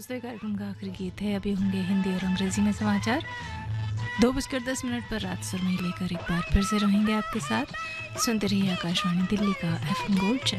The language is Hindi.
दोस्तों, कार्यक्रम का आखिरी गीत है। अभी होंगे हिंदी और अंग्रेजी में समाचार। 2:10 पर रात सुरमई लेकर एक बार फिर से रहेंगे आपके साथ। सुनते रहिए आकाशवाणी दिल्ली का FM गोल्ड चैनल।